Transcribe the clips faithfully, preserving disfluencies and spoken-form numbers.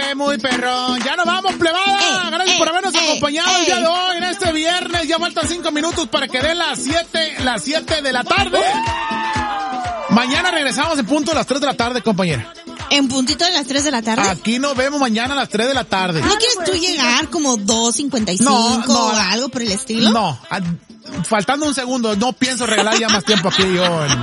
Eh, muy perrón. Ya nos vamos, plebada. Eh, Gracias eh, por habernos eh, acompañado eh. el día de hoy, en este viernes. Ya faltan cinco minutos para que den las siete, las siete de la tarde. Mañana regresamos en punto a las tres de la tarde, compañera. En puntito de las tres de la tarde. Aquí nos vemos mañana a las tres de la tarde. ¿No quieres tú llegar como dos cincuenta y cinco No, no. o algo por el estilo? No, a- faltando un segundo, no pienso regalar ya más tiempo aquí yo. en-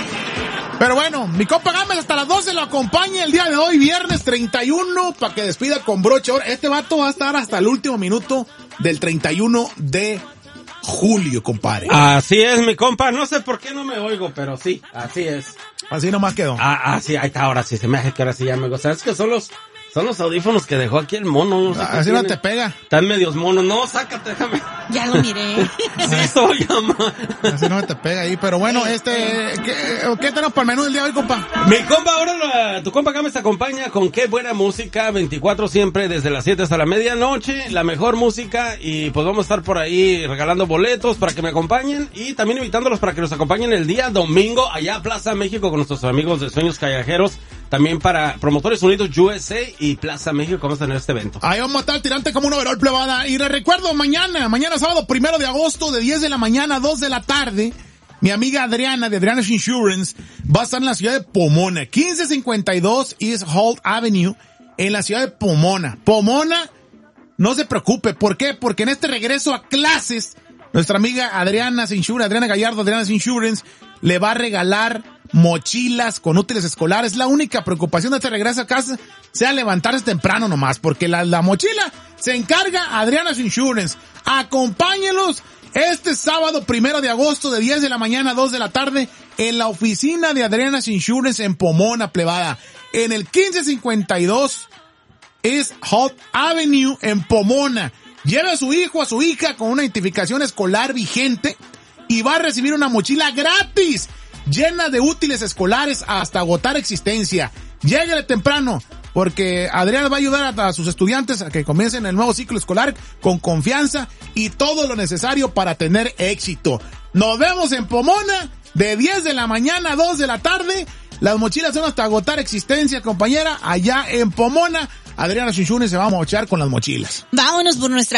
Pero bueno, mi compa Gámez hasta las doce lo acompaña el día de hoy, viernes treinta y uno, para que despida con broche. Ahora, este vato va a estar hasta el último minuto del treinta y uno de julio, compadre. Así es, mi compa. No sé por qué no me oigo, pero sí, así es. Así nomás quedó. Ah, así, ahí está, ahora sí, se me hace que ahora sí ya me gusta. Es que son los, son los audífonos que dejó aquí el mono. No sé qué Así no tiene. te pega. Están medios monos. No, sácate, déjame. Ya lo miré. Sí, soy ama. Así no te pega ahí. Pero bueno, este, ¿qué, qué tenemos para el menú del día de hoy, compa? Mi compa, ahora la- tu compa acá me acompaña con qué buena música, veinticuatro siempre, desde las siete hasta la medianoche, la mejor música, y pues vamos a estar por ahí regalando boletos para que me acompañen, y también invitándolos para que nos acompañen el día domingo allá a Plaza México con nuestros amigos de Sueños Callejeros, también para Promotores Unidos U S A y Plaza México, vamos a tener este evento. Ahí vamos a estar tirante como un overall, plebada. Y les recuerdo, mañana, mañana sábado primero de agosto, de diez de la mañana a dos de la tarde, mi amiga Adriana de Adriana's Insurance va a estar en la ciudad de Pomona, quince cincuenta y dos East Holt Avenue, en la ciudad de Pomona. Pomona, no se preocupe. ¿Por qué? Porque en este regreso a clases, nuestra amiga Adriana's Insurance, Adriana Gallardo, Adriana's Insurance, le va a regalar mochilas con útiles escolares. La única preocupación de este regreso a casa sea levantarse temprano nomás, porque la, la mochila se encarga Adriana's Insurance. Acompáñelos este sábado primero de agosto de diez de la mañana a dos de la tarde en la oficina de Adriana's Insurance en Pomona, plebada, en el quince cincuenta y dos East Holt Avenue en Pomona. Lleve a su hijo, a su hija con una identificación escolar vigente y va a recibir una mochila gratis, llena de útiles escolares hasta agotar existencia. Lléguele temprano, porque Adriana va a ayudar a, a sus estudiantes a que comiencen el nuevo ciclo escolar con confianza y todo lo necesario para tener éxito. Nos vemos en Pomona de diez de la mañana a dos de la tarde. Las mochilas son hasta agotar existencia, compañera, allá en Pomona. Adriana Insurance se va a mochar con las mochilas. Vámonos por nuestra